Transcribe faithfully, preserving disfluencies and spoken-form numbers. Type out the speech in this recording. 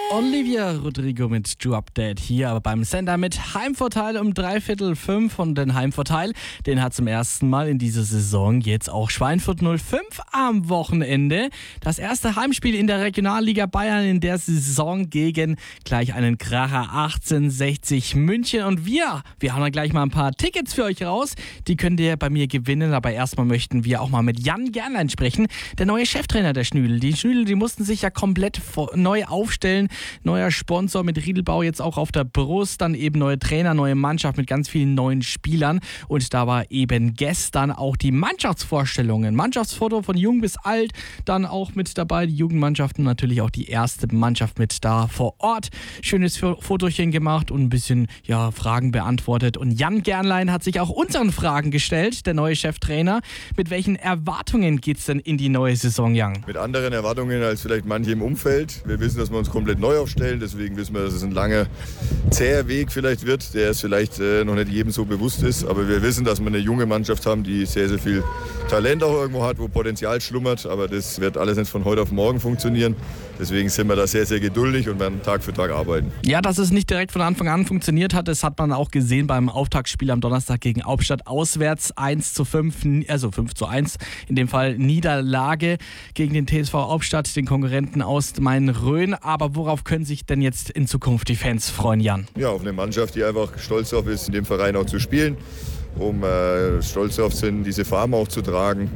Olivia Rodrigo mit True Update hier aber beim Sender mit Heimvorteil um dreiviertel fünf. Und den Heimvorteil, den hat zum ersten Mal in dieser Saison jetzt auch Schweinfurt null fünf am Wochenende. Das erste Heimspiel in der Regionalliga Bayern in der Saison gegen gleich einen Kracher achtzehnhundertsechzig München. Und wir, wir haben dann gleich mal ein paar Tickets für euch raus. Die könnt ihr bei mir gewinnen. Aber erstmal möchten wir auch mal mit Jan Gernlein sprechen, der neue Cheftrainer der Schnüdel. Die Schnüdel, die mussten sich ja komplett neu aufstellen. Neuer Sponsor mit Riedelbau jetzt auch auf der Brust, dann eben neue Trainer, neue Mannschaft mit ganz vielen neuen Spielern. Und da war eben gestern auch die Mannschaftsvorstellungen. Mannschaftsfoto von jung bis alt, dann auch mit dabei die Jugendmannschaften, natürlich auch die erste Mannschaft mit da vor Ort. Schönes Fotochen gemacht und ein bisschen ja, Fragen beantwortet. Und Jan Gernlein hat sich auch unseren Fragen gestellt, der neue Cheftrainer. Mit welchen Erwartungen geht es denn in die neue Saison, Jan? Mit anderen Erwartungen als vielleicht manche im Umfeld. Wir wissen, dass wir uns komplett neu aufstellen, deswegen wissen wir, dass es ein langer, zäher Weg vielleicht wird, der es vielleicht äh, noch nicht jedem so bewusst ist, aber wir wissen, dass wir eine junge Mannschaft haben, die sehr, sehr viel Talent auch irgendwo hat, wo Potenzial schlummert, aber das wird alles nicht von heute auf morgen funktionieren, deswegen sind wir da sehr, sehr geduldig und werden Tag für Tag arbeiten. Ja, dass es nicht direkt von Anfang an funktioniert hat, das hat man auch gesehen beim Auftaktspiel am Donnerstag gegen Hauptstadt auswärts, eins zu fünf, also fünf zu eins, in dem Fall Niederlage gegen den T S V Hauptstadt, den Konkurrenten aus Main-Rhön, aber worauf können sich denn jetzt in Zukunft die Fans freuen, Jan? Ja, auf eine Mannschaft, die einfach stolz darauf ist, in dem Verein auch zu spielen, um äh, stolz darauf sind, diese Farben auch zu tragen.